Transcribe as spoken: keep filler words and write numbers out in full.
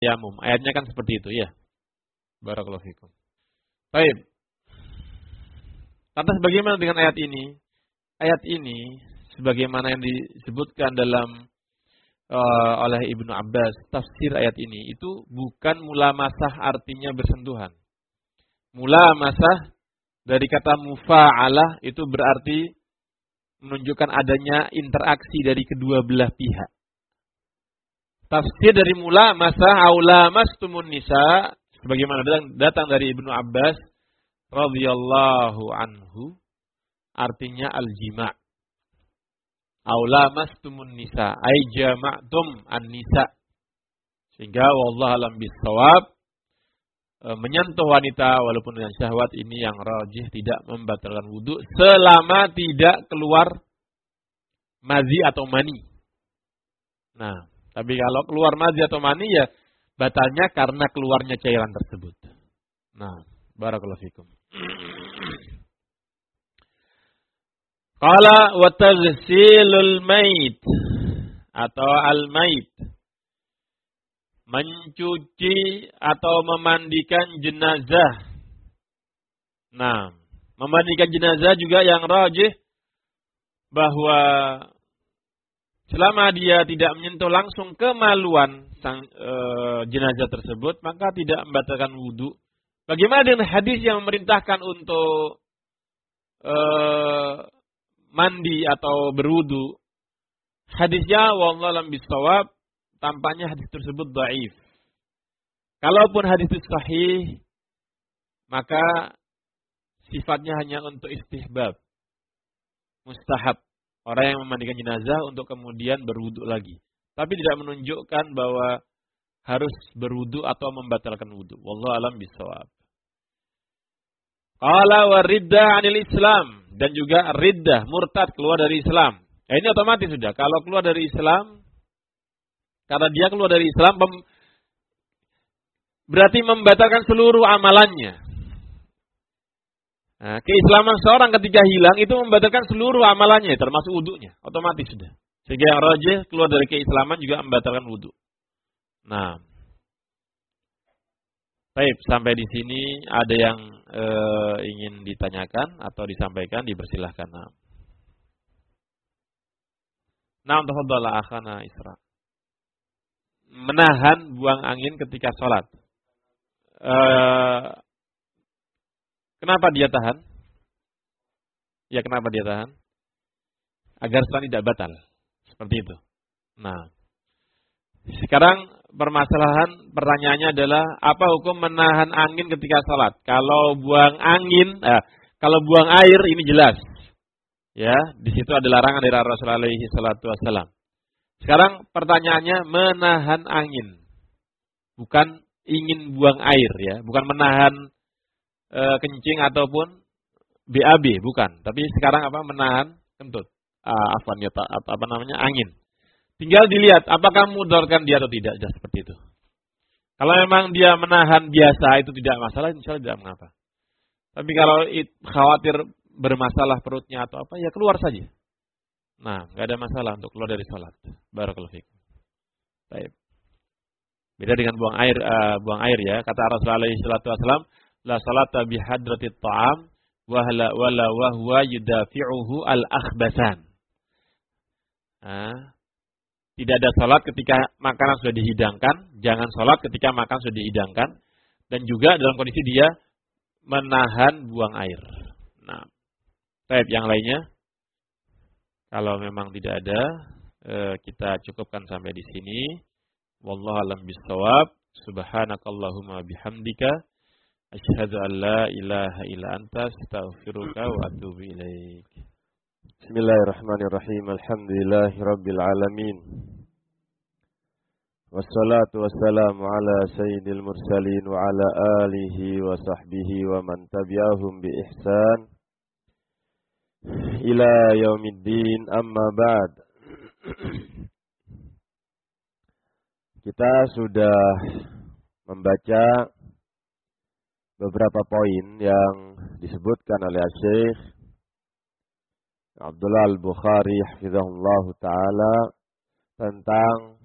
tayamum. Ayatnya kan seperti itu ya. Barakallahu fikum. Baik. Lantas bagaimana dengan ayat ini? Ayat ini sebagaimana yang disebutkan dalam uh, oleh Ibnu Abbas, tafsir ayat ini itu bukan mulamasah artinya bersentuhan. Mulamasah dari kata mufa'alah itu berarti menunjukkan adanya interaksi dari kedua belah pihak. Tafsir dari mulamasah aulamastumun nisa sebagaimana datang, datang dari Ibnu Abbas radhiyallahu anhu artinya al-jima'. Aulamastumun nisa ay jama'tum an-nisa. Sehingga wallahu alam bissawab menyentuh wanita walaupun dengan syahwat ini yang rajih tidak membatalkan wudu selama tidak keluar mazi atau mani. Nah, tapi kalau keluar mazi atau mani ya batalnya karena keluarnya cairan tersebut. Nah, barakallahu fikum. Qala wa taghsilul mait atau al-mait, mencuci atau memandikan jenazah. Nah, memandikan jenazah juga yang rajih bahwa selama dia tidak menyentuh langsung kemaluan sang e, jenazah tersebut, maka tidak membatalkan wudu. Bagaimana dengan hadis yang memerintahkan untuk e, mandi atau berwudu? Hadisnya wallahu a'lam bishawab, tampaknya hadis tersebut dhaif. Kalaupun hadis itu sahih, maka sifatnya hanya untuk istihbab, mustahab. Orang yang memandikan jenazah untuk kemudian berwudu lagi. Tapi tidak menunjukkan bahwa harus berwudu atau membatalkan wudu. Wallahu a'lam bishawab. Qala wa ridda 'anil Islam, dan juga riddah, murtad, keluar dari Islam. Ya, ini otomatis sudah. Kalau keluar dari Islam, karena dia keluar dari Islam, berarti membatalkan seluruh amalannya. Nah, keislaman seorang ketika hilang itu membatalkan seluruh amalannya, termasuk wudunya, otomatis sudah. Sehingga yang rajih keluar dari keislaman juga membatalkan wudu. Nah, baik, sampai di sini ada yang e, ingin ditanyakan atau disampaikan, dipersilahkan. Nah, nah untuk tafadhal akhana Isra. Menahan buang angin ketika sholat. E, kenapa dia tahan? Ya, kenapa dia tahan? Agar sholat tidak batal. Seperti itu. Nah, sekarang permasalahan pertanyaannya adalah apa hukum menahan angin ketika sholat? Kalau buang angin, eh, kalau buang air ini jelas. Ya, di situ ada larangan dari Rasulullah alaihi salatu wasallam. Sekarang pertanyaannya menahan angin. Bukan ingin buang air ya, bukan menahan e, kencing ataupun B A B, bukan. Tapi sekarang apa? Menahan kentut. Ah, afwan ya, apa namanya? Angin. Tinggal dilihat apakah mudaratkan dia atau tidak, just seperti itu. Kalau memang dia menahan biasa itu tidak masalah, insyaallah tidak mengapa. Tapi kalau it, khawatir bermasalah perutnya atau apa, ya keluar saja. Nah, enggak ada masalah untuk keluar dari salat. Barakallahu fikum. Baik. Beda dengan buang air, uh, buang air ya. Kata Rasulullah alaihi salatu wasallam, la salata bi hadratit ta'am wa la wala wa huwa yudafi'uhu al-akhbasan. Nah, tidak ada salat ketika makanan sudah dihidangkan, jangan salat ketika makan sudah dihidangkan, dan juga dalam kondisi dia menahan buang air. Nah, baik, yang lainnya kalau memang tidak ada, eh, kita cukupkan sampai di sini. Wallahu a'lam bishawab. Subhanakallahumma bihamdika asyhadu an la ilaha illa anta astaghfiruka wa atubu ilaik. Bismillahirrahmanirrahim. Alhamdulillahirabbil alamin. Wassalatu wassalamu ala sayyidil mursalin wa ala alihi wa sahbihi wa man tabi'ahum bi ihsan ila yaumiddin, amma ba'd. Kita sudah membaca beberapa poin yang disebutkan oleh Syekh Abdullah Al-Bukhari hafizahullah ta'ala tentang